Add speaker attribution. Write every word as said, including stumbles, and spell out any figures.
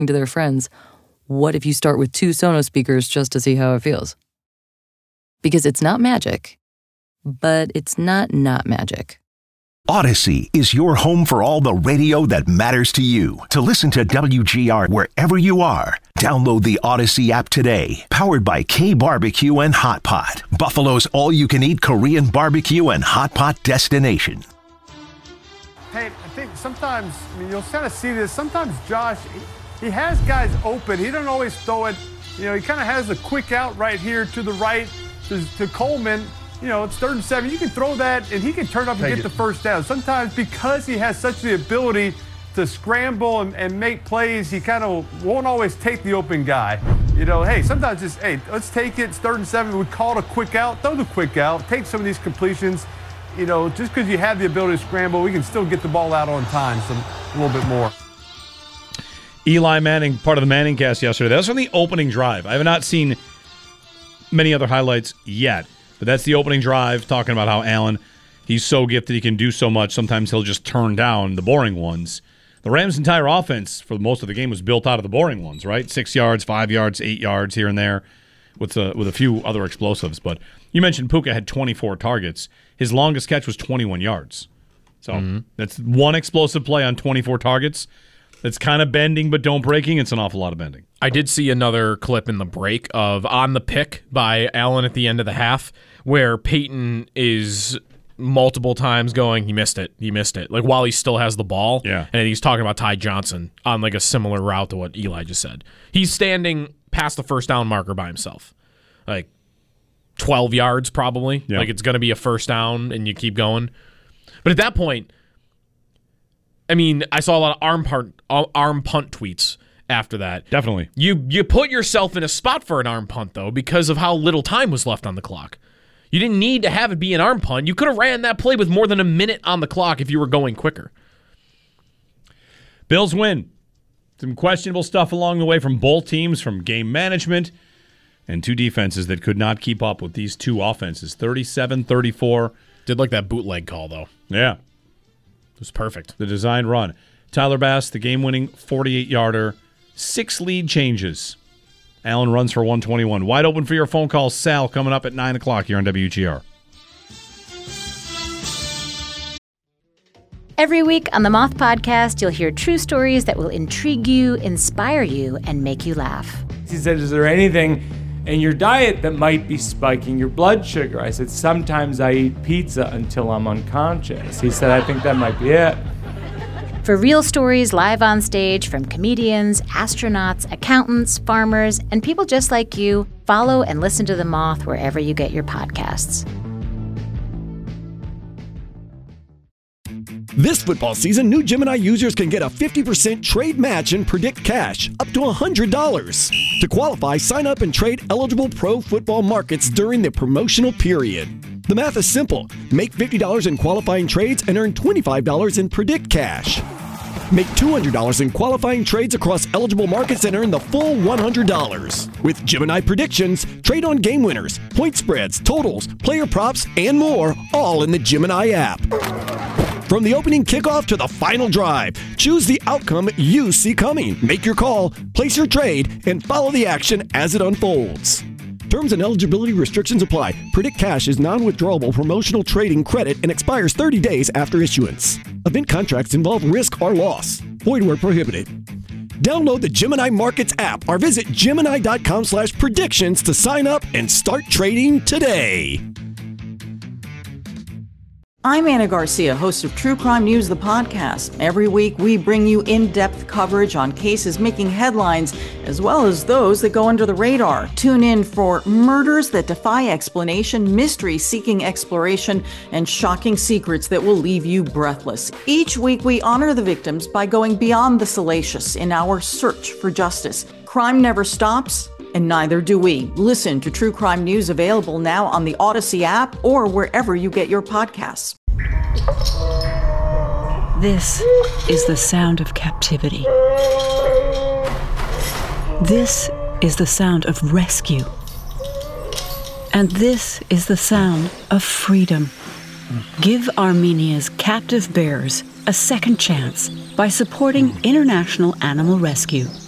Speaker 1: to their friends, what if you start with two Sonos speakers just to see how it feels? Because it's not magic, but it's not not magic.
Speaker 2: Odyssey is your home for all the radio that matters to you. To listen to W G R wherever you are, download the Odyssey app today. Powered by K Barbecue and Hot Pot, Buffalo's all-you-can-eat Korean barbecue and hot pot destination.
Speaker 3: Hey, I think sometimes, I mean, you'll kind of see this. Sometimes Josh, he, he has guys open. He doesn't always throw it. You know, he kind of has a quick out right here to the right to, to Coleman. You know, it's third and seven. You can throw that, and he can turn up and
Speaker 4: Take
Speaker 3: get
Speaker 4: it.
Speaker 3: the first down. Sometimes because he has such the ability to scramble and, and make plays, he kind of won't always take the open guy. You know, hey, sometimes just, hey, let's take it. It's third and seven. We call it a quick out. Throw the quick out. Take some of these completions. You know, just because you have the ability to scramble, we can still get the ball out on time some, a little bit more.
Speaker 5: Eli Manning, part of the Manning cast yesterday. That was from the opening drive. I have not seen many other highlights yet. But that's the opening drive, talking about how Allen, he's so gifted, he can do so much. Sometimes he'll just turn down the boring ones. The Rams' entire offense for most of the game was built out of the boring ones, right? Six yards, five yards, eight yards here and there with a, with a few other explosives. But you mentioned Puka had twenty-four targets. His longest catch was twenty-one yards. So mm-hmm. that's one explosive play on twenty-four targets. That's kind of bending but don't breaking. It's an awful lot of bending.
Speaker 6: I did see another clip in the break of on the pick by Allen at the end of the half where Peyton is multiple times going, he missed it, he missed it, like while he still has the ball.
Speaker 5: Yeah.
Speaker 6: And he's talking about Ty Johnson on like a similar route to what Eli just said. He's standing past the first down marker by himself. Like twelve yards probably.
Speaker 5: Yeah.
Speaker 6: Like it's going to be a first down and you keep going. But at that point, I mean, I saw a lot of arm punt, arm punt tweets after that.
Speaker 5: Definitely.
Speaker 6: You you put yourself in a spot for an arm punt, though, because of how little time was left on the clock. You didn't need to have it be an arm punt. You could have ran that play with more than a minute on the clock if you were going quicker.
Speaker 5: Bills win. Some questionable stuff along the way from both teams, from game management and two defenses that could not keep up with these two offenses. thirty-seven thirty-four.
Speaker 6: Did like that bootleg call, though.
Speaker 5: Yeah.
Speaker 6: It was perfect.
Speaker 5: The design run. Tyler Bass, the game-winning forty-eight-yarder. Six lead changes. Allen runs for one twenty-one. Wide open for your phone call. Sal coming up at nine o'clock here on W G R.
Speaker 7: Every week on the Moth Podcast, you'll hear true stories that will intrigue you, inspire you, and make you laugh.
Speaker 8: He said, is there anything in your diet that might be spiking your blood sugar? I said, sometimes I eat pizza until I'm unconscious. He said, I think that might be it.
Speaker 7: For real stories live on stage from comedians, astronauts, accountants, farmers, and people just like you, follow and listen to The Moth wherever you get your podcasts.
Speaker 9: This football season, new Gemini users can get a fifty percent trade match in Predict Cash, up to one hundred dollars. To qualify, sign up and trade eligible pro football markets during the promotional period. The math is simple. Make fifty dollars in qualifying trades and earn twenty-five dollars in Predict Cash. Make two hundred dollars in qualifying trades across eligible markets and earn the full one hundred dollars. With Gemini Predictions, trade on game winners, point spreads, totals, player props, and more, all in the Gemini app. From the opening kickoff to the final drive, choose the outcome you see coming. Make your call, place your trade, and follow the action as it unfolds. Terms and eligibility restrictions apply. Predict Cash is non-withdrawable promotional trading credit and expires thirty days after issuance. Event contracts involve risk or loss. Void where prohibited. Download the Gemini Markets app or visit Gemini.com slash predictions to sign up and start trading today.
Speaker 10: I'm Anna Garcia, host of True Crime News, the podcast. Every week, we bring you in-depth coverage on cases making headlines, as well as those that go under the radar. Tune in for murders that defy explanation, mysteries seeking exploration, and shocking secrets that will leave you breathless. Each week, we honor the victims by going beyond the salacious in our search for justice. Crime never stops, and neither do we. Listen to True Crime News, available now on the Odyssey app or wherever you get your podcasts.
Speaker 11: This is the sound of captivity. This is the sound of rescue. And this is the sound of freedom. Give Armenia's captive bears a second chance by supporting International Animal Rescue.